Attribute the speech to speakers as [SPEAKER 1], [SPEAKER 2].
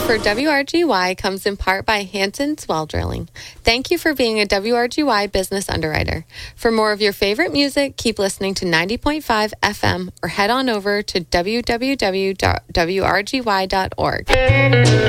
[SPEAKER 1] for WRGY comes in part by Hanson's Well Drilling. Thank you for being a WRGY business underwriter. For more of your favorite music, keep listening to 90.5 FM or head on over to www.wrgy.org.